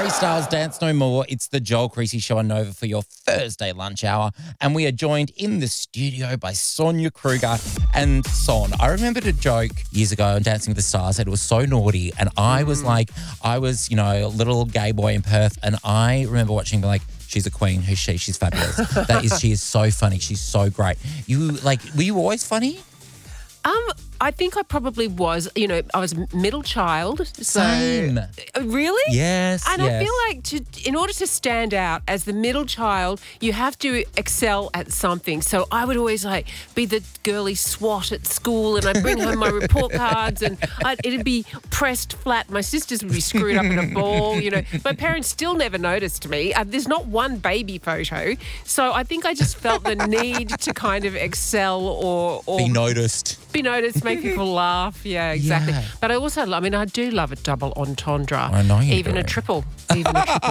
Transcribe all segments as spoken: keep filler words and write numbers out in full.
Harry Styles, Dance No More. It's the Joel Creasy Show on Nova for your Thursday lunch hour. And we are joined in the studio by Sonia Kruger. And Son, I remembered a joke years ago on Dancing with the Stars that it was so naughty. And I was like, I was, you know, a little gay boy in Perth. And I remember watching like, she's a queen. Who's she? She's fabulous. That is, she is so funny. She's so great. You like, were you always funny? Um, I think I probably was. You know, I was a middle child. So, Same. Really? Yes, And yes. I feel like to, in order to stand out as the middle child, you have to excel at something. So I would always like be the girly swat at school, and I'd bring home my report cards, and I'd, it'd be pressed flat. My sisters would be screwed up in a ball. You know, my parents still never noticed me. Uh, there's not one baby photo. So I think I just felt the need to kind of excel or, or Be noticed. Be noticed, make people laugh. Yeah, exactly. Yeah. But I also, I mean, I do love a double entendre. I know you Even do. a triple. Even a triple.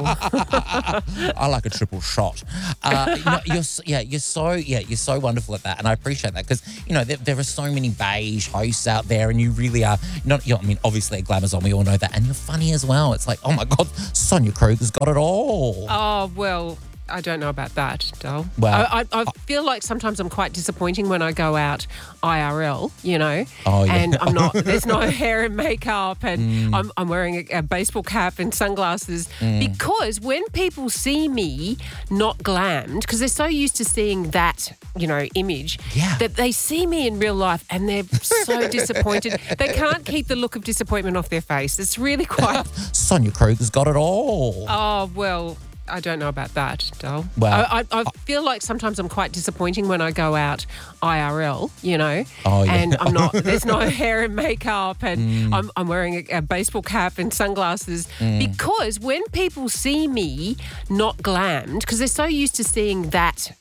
I like a triple shot. Uh, no, you're s- yeah, you're so yeah, you're so wonderful at that, and I appreciate that because you know there, there are so many beige hosts out there, and you really are not. You know, I mean, obviously a Glamazon, we all know that, and you're funny as well. It's like, oh my God, Sonia Kruger's got it all. Oh, well, I don't know about that, Dol. Well, I, I, I feel like sometimes I'm quite disappointing when I go out I R L, you know, Oh, yeah. and I'm not, there's no hair and makeup, and I'm, I'm wearing a, a baseball cap and sunglasses because when people see me not glammed, because they're so used to seeing that, you know, image, Yeah. that they see me in real life and they're so disappointed. They can't keep the look of disappointment off their face. It's really quite, Sonia Kruger's got it all. oh, well, I don't know about that, Dol. Well, I, I, I feel like sometimes I'm quite disappointing when I go out I R L, you know, Oh, yeah. and I'm not, there's no hair and makeup, and I'm, I'm wearing a, a baseball cap and sunglasses because when people see me not glammed, because they're so used to seeing that,